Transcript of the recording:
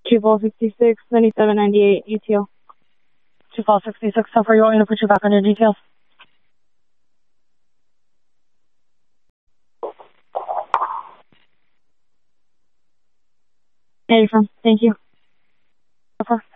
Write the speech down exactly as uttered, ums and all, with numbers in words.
two four sixty-six, ninety-seven ninety-eight, E T O. two four sixty-six, how far you want me to put you back on your details? Affirm. Thank you. Affirm.